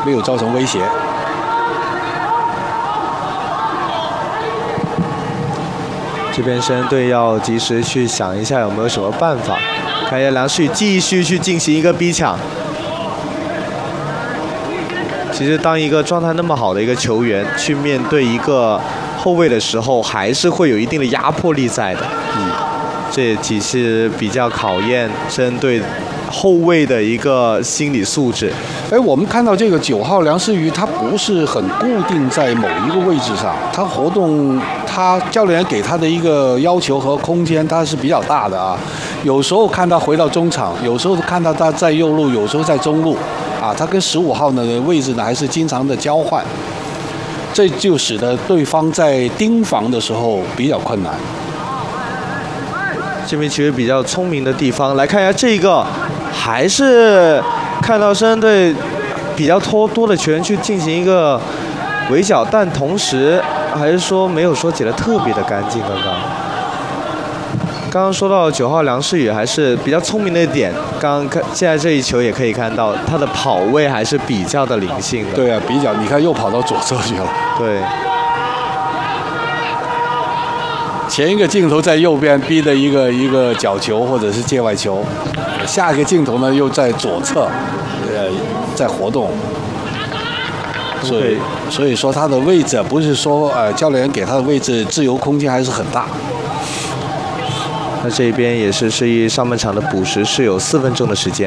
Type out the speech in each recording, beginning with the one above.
没有造成威胁。 这边深圳队要及时去想一下有没有什么办法。看一下梁旭继续去进行一个逼抢。其实当一个状态那么好的一个球员去面对一个后卫的时候，还是会有一定的压迫力在的。这也其实比较考验深圳队后卫的一个心理素质。 我们看到这个9号梁世瑜，他不是很固定在某一个位置上，他活动，他教练给他的一个要求和空间，他是比较大的啊。有时候看他回到中场，有时候看到他在右路，有时候在中路，啊，他跟15号的位置呢还是经常的交换，这就使得对方在盯防的时候比较困难。 这边其实比较聪明的地方，来看一下这个，还是看到深圳队比较多的球员去进行一个围剿，但同时还是说没有说解得特别的干净。刚刚说到9号梁世宇还是比较聪明的一点，现在这一球也可以看到他的跑位还是比较的灵性的。 对啊，比较，你看又跑到左侧去了。 对。 前一个镜头在右边逼的一个角球或者是界外球，下一个镜头呢又在左侧，在活动。所以说他的位置不是说教练员给他的位置自由空间还是很大。 那这边也是示意上半场的补时是有4分钟的时间。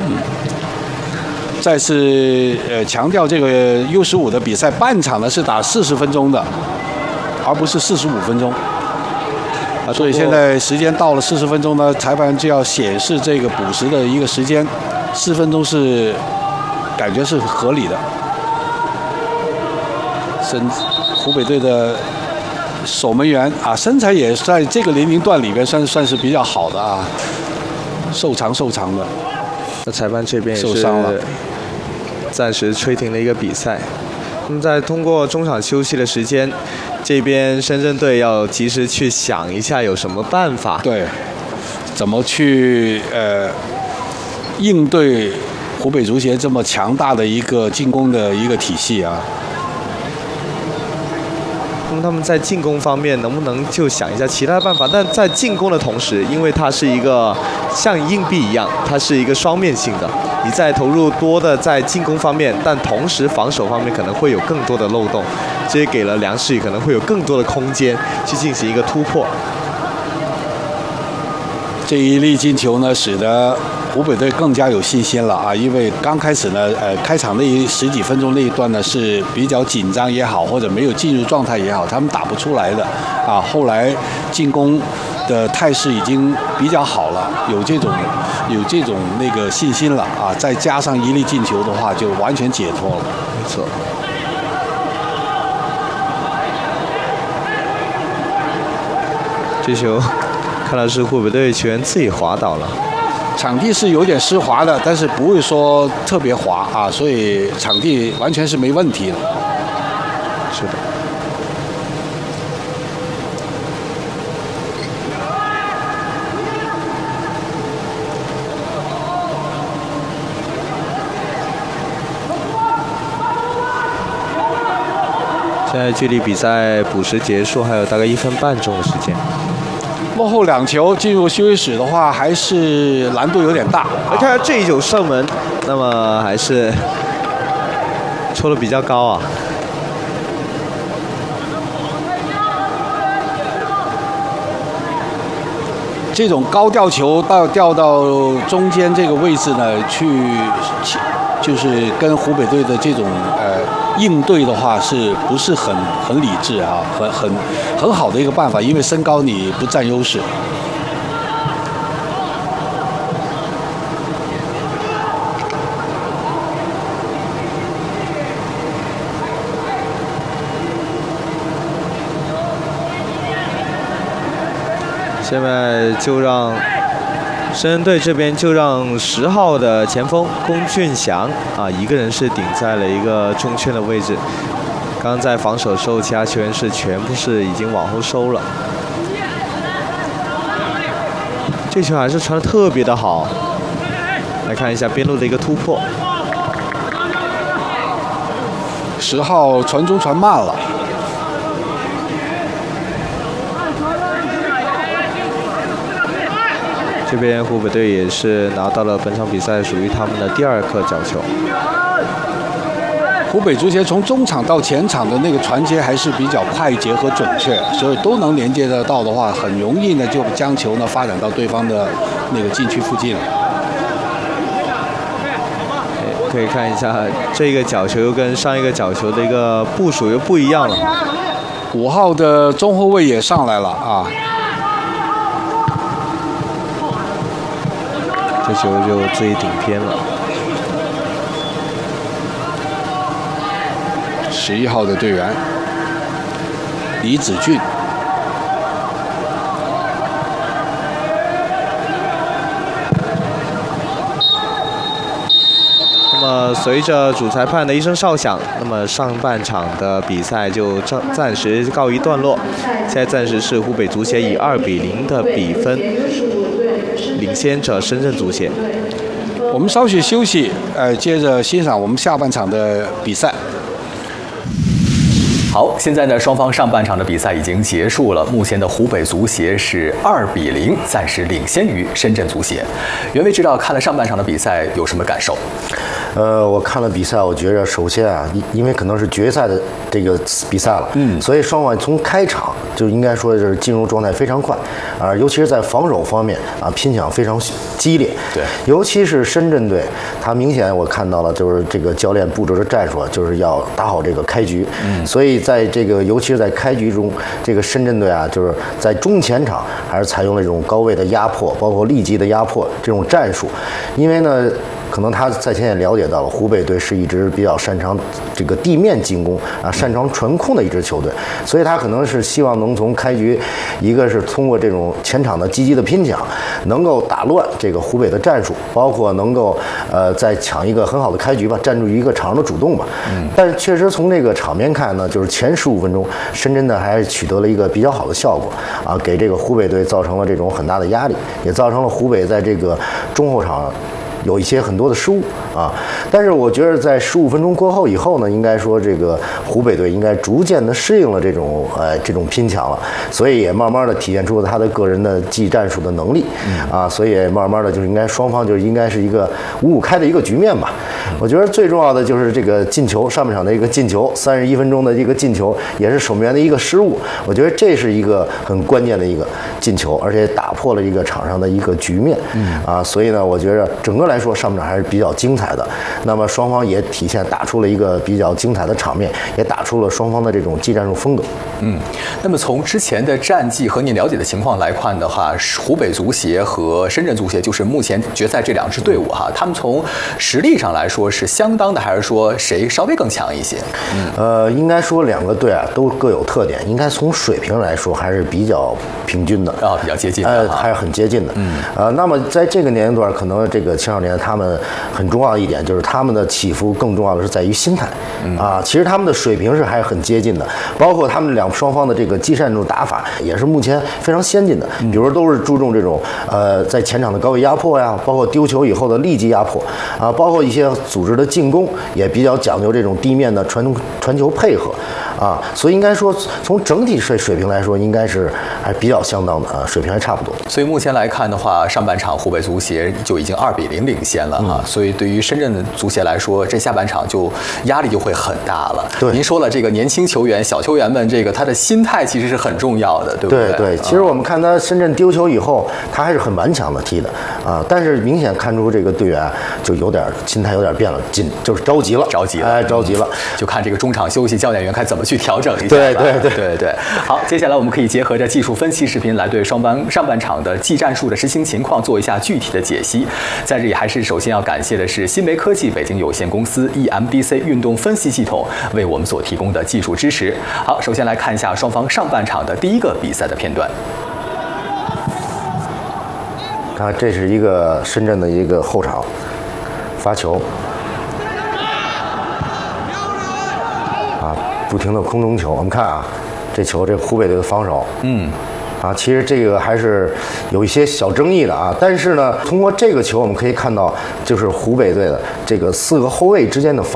再次强调这个 U15的比赛半场呢是打40分钟的，而不是45分钟。所以现在时间到了40分钟呢，裁判就要显示这个补时的一个时间，4分钟是感觉是合理的。湖北队的守门员啊，身材也在这个年龄段里边算是比较好的啊，瘦长的。 那裁判这边也是受伤了， 暂时吹停了一个比赛。那么在通过中场休息的时间，这边深圳队要及时去想一下有什么办法， 对，怎么去应对湖北足协这么强大的一个进攻的一个体系啊。 那么他们在进攻方面能不能就想一下其他办法？但在进攻的同时，因为它是一个像硬币一样，它是一个双面性的。你在投入多的在进攻方面，但同时防守方面可能会有更多的漏洞，这也给了梁世宇可能会有更多的空间去进行一个突破。 这一粒进球呢，使得湖北队更加有信心了啊！因为刚开始呢，开场那10几分钟那一段呢是比较紧张也好，或者没有进入状态也好，他们打不出来的啊。后来进攻的态势已经比较好了，有这种那个信心了啊！再加上一粒进球的话，就完全解脱了。 没错。这球看来是湖北队球员自己滑倒了。 场地是有点湿滑的，但是不会说特别滑啊，所以场地完全是没问题的。 是的。现在距离比赛补时结束还有大概1分半钟的时间。 落后2球进入休息室的话，还是难度有点大。 来看看这一球射门，那么还是抽得比较高啊。 这种高吊球掉到中间这个位置呢，就是跟湖北队的这种应对的话，是不是很理智啊？很好的一个办法，因为身高你不占优势。 现在就让深圳队这边就让10号的前锋龚俊祥啊，一个人是顶在了一个中圈的位置。刚刚在防守的时候，其他球员是全部是已经往后收了。这球还是传得特别的好。来看一下边路的一个突破。 10号传中传慢了。 这边湖北队也是拿到了本场比赛属于他们的第2颗角球。 湖北足协从中场到前场的那个传接还是比较快捷和准确，所以都能连接得到的话，很容易呢就将球呢发展到对方的那个禁区附近了。 可以看一下这个角球又跟上一个角球的一个部署又不一样了。 5号的中后卫也上来了啊。 这球就自己顶偏了。 11号的队员李子俊。 那么随着主裁判的一声哨响，那么上半场的比赛就暂时告一段落。现在暂时是湖北足协以2-0的比分领先着深圳足协。 我们稍许休息，接着欣赏我们下半场的比赛。 好，现在呢，双方上半场的比赛已经结束了。目前的湖北足协是2-0，暂时领先于深圳足协。袁卫知道看了上半场的比赛有什么感受？ 我看了比赛，我觉着首先啊，因为可能是决赛的这个比赛了，所以双方从开场就应该说是进入状态非常快，尤其是在防守方面啊，拼抢非常激烈。 对， 尤其是深圳队，他明显我看到了，就是这个教练布置的战术，就是要打好这个开局。所以在这个尤其是在开局中，这个深圳队啊，就是在中前场还是采用了这种高位的压迫，包括立即的压迫这种战术，因为呢。可能他在前也了解到了，湖北队是一支比较擅长这个地面进攻啊，擅长传控的一支球队，所以他可能是希望能从开局，一个是通过这种前场的积极的拼抢，能够打乱这个湖北的战术，包括能够再抢一个很好的开局吧，占住一个场上的主动吧。但是确实从这个场面看呢，就是前15分钟，深圳呢还是取得了一个比较好的效果啊，给这个湖北队造成了这种很大的压力，也造成了湖北在这个中后场。有一些很多的失误啊，但是我觉得在15分钟过后以后呢，应该说这个湖北队应该逐渐的适应了这种拼抢了，所以也慢慢的体现出了他的个人的技战术的能力啊，所以也慢慢的就是应该双方就应该是一个5-5开的一个局面吧。我觉得最重要的就是这个进球，上半场的一个进球，31分钟的一个进球，也是守门员的一个失误，我觉得这是一个很关键的一个进球，而且打破了一个场上的一个局面啊，所以呢，我觉得整个来说上半场还是比较精彩的。那么双方也体现打出了一个比较精彩的场面，也打出了双方的这种技战术风格。 那么从之前的战绩和你了解的情况来看的话，湖北足协和深圳足协就是目前决赛这2支队伍哈，他们从实力上来说是相当的，还是说谁稍微更强一些？ 应该说2个队啊都各有特点，应该从水平来说还是比较平均的啊，比较接近的， 还是很接近的。那么在这个年龄段，可能这个青少年他们很重要的一点就是他们的起伏更重要的是在于心态啊，其实他们的水平是还是很接近的，包括他们双方的这个技战术打法也是目前非常先进的，比如都是注重这种在前场的高位压迫呀，包括丢球以后的立即压迫啊，包括一些组织的进攻也比较讲究这种地面的传球配合啊，所以应该说从整体水平来说，应该是还比较相当的啊，水平还差不多。 所以目前来看的话，上半场湖北足协就已经2-0领先了啊，所以对于深圳足协来说，这下半场就压力就会很大了。 对， 您说了这个年轻球员、小球员们，这个他的心态其实是很重要的，对不对？ 对，其实我们看他深圳丢球以后，他还是很顽强的踢的啊，但是明显看出这个队员就有点心态有点变了，就是着急了，着急了， 就看这个中场休息，教练员该怎么去调整一下。 对。 好，接下来我们可以结合着技术分析视频来对双方上半场的技战术的实行情况做一下具体的解析。在这里还是首先要感谢的是新媒科技北京有限公司 EMDC 运动分析系统为我们所提供的技术支持。好，首先来看一下双方上半场的第一个比赛的片段。 看，这是一个深圳的一个后场发球啊，不停的空中球。我们看啊，这湖北队的防守，其实这个还是有一些小争议的啊。但是呢，通过这个球我们可以看到，就是湖北队的这个4个后卫之间的防